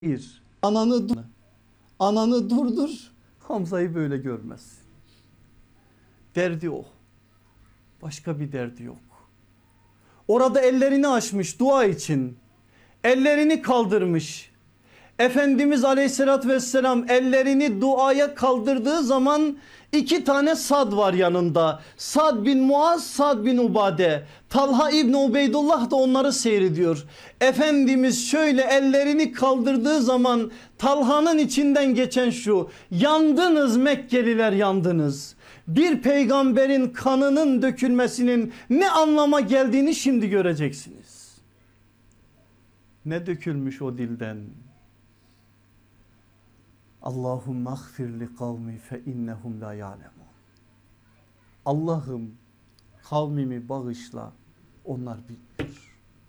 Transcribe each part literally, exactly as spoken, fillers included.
Bir, ananı dur, ananı durdur, Hamza'yı böyle görmez. Derdi o. Başka bir derdi yok. Orada ellerini açmış dua için. Ellerini kaldırmış. Efendimiz aleyhissalatü vesselam ellerini duaya kaldırdığı zaman iki tane Sad var yanında. Sad bin Muaz, Sad bin Ubade. Talha İbni Ubeydullah da onları seyrediyor. Efendimiz şöyle ellerini kaldırdığı zaman Talha'nın içinden geçen şu: yandınız Mekkeliler, yandınız. Bir peygamberin kanının dökülmesinin ne anlama geldiğini şimdi göreceksiniz. Ne dökülmüş o dilden? Allahümme agfir li kavmi fe innehum la ya'lemun. Allah'ım kavmimi bağışla, onlar bilmiyor.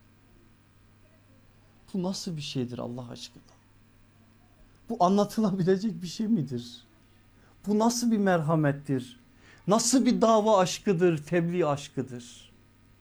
Bu nasıl bir şeydir Allah aşkına? Bu anlatılabilecek bir şey midir? Bu nasıl bir merhamettir? Nasıl bir dava aşkıdır, tebliğ aşkıdır?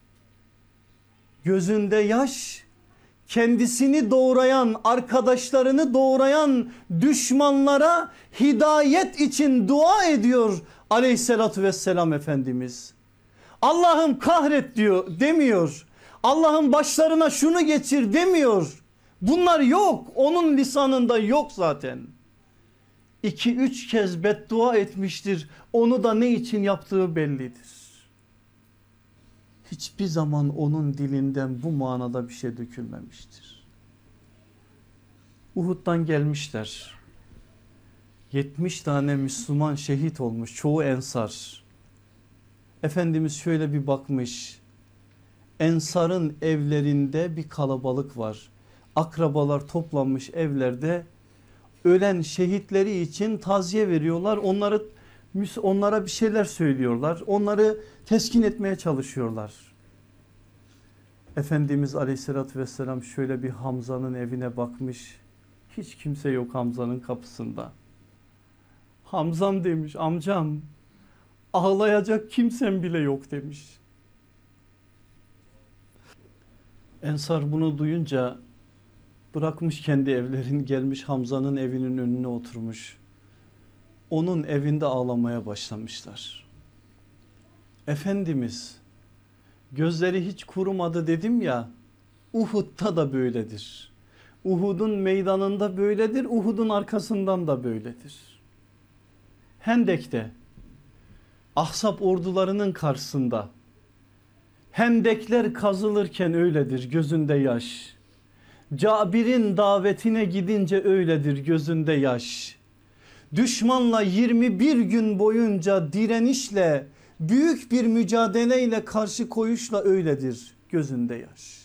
Gözünde yaş, kendisini doğrayan, arkadaşlarını doğrayan düşmanlara hidayet için dua ediyor aleyhissalatü vesselam Efendimiz. Allah'ım kahret diyor demiyor. Allah'ım başlarına şunu geçir demiyor. Bunlar yok, onun lisanında yok zaten. İki üç kez beddua etmiştir. Onu da ne için yaptığı bellidir. Hiçbir zaman onun dilinden bu manada bir şey dökülmemiştir. Uhud'dan gelmişler. yetmiş tane Müslüman şehit olmuş, çoğu ensar. Efendimiz şöyle bir bakmış. Ensarın evlerinde bir kalabalık var. Akrabalar toplanmış evlerde. Ölen şehitleri için taziye veriyorlar. Onları onlara bir şeyler söylüyorlar. Onları teskin etmeye çalışıyorlar. Efendimiz aleyhissalatü vesselam şöyle bir Hamza'nın evine bakmış. Hiç kimse yok Hamza'nın kapısında. Hamzam demiş, amcam, ağlayacak kimsem bile yok demiş. Ensar bunu duyunca bırakmış kendi evlerini, gelmiş Hamza'nın evinin önüne oturmuş. Onun evinde ağlamaya başlamışlar. Efendimiz gözleri hiç kurumadı dedim ya, Uhud'da da böyledir. Uhud'un meydanında böyledir, Uhud'un arkasından da böyledir. Hendek'te Ahzab ordularının karşısında hendekler kazılırken öyledir, gözünde yaş. Cabir'in davetine gidince öyledir, gözünde yaş. Düşmanla yirmi bir gün boyunca direnişle, büyük bir mücadeleyle, karşı koyuşla öyledir, gözünde yaş.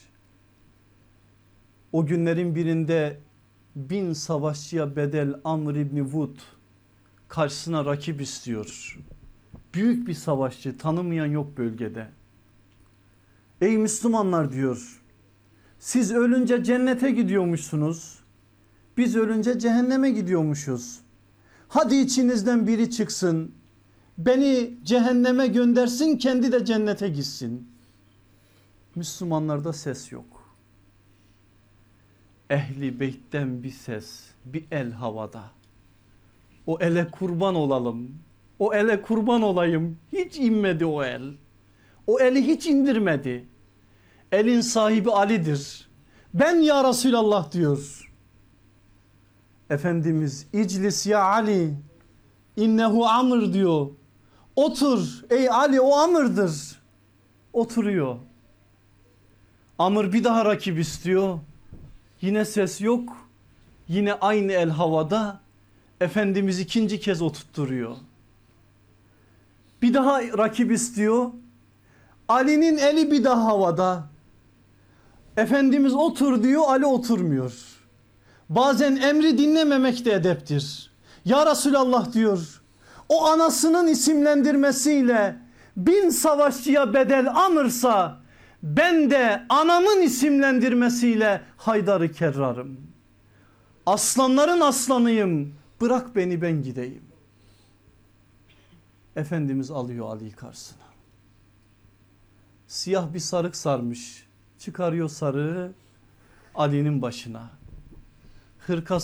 O günlerin birinde bin savaşçıya bedel Amr İbni Vud karşısına rakip istiyor. Büyük bir savaşçı, tanımayan yok bölgede. Ey Müslümanlar diyor, siz ölünce cennete gidiyormuşsunuz, biz ölünce cehenneme gidiyormuşuz. Hadi içinizden biri çıksın, beni cehenneme göndersin, kendi de cennete gitsin. Müslümanlarda ses yok. Ehli beytten bir ses, bir el havada. O ele kurban olalım, o ele kurban olayım. Hiç inmedi o el. O eli hiç indirmedi. Elin sahibi Ali'dir. Ben ya Resulallah diyor. Efendimiz iclis ya Ali, innehu Amr diyor. Otur ey Ali, o Amr'dır. Oturuyor. Amr bir daha rakip istiyor. Yine ses yok. Yine aynı el havada. Efendimiz ikinci kez oturtturuyor. Bir daha rakip istiyor. Ali'nin eli bir daha havada. Efendimiz otur diyor, Ali oturmuyor. Bazen emri dinlememek de edeptir. Ya Resulallah diyor, o anasının isimlendirmesiyle bin savaşçıya bedel Amr'sa, ben de anamın isimlendirmesiyle Haydar'ı Kerrar'ım. Aslanların aslanıyım, bırak beni ben gideyim. Efendimiz alıyor Ali'yi karşısına. Siyah bir sarık sarmış, çıkarıyor sarığı Ali'nin başına. hırkası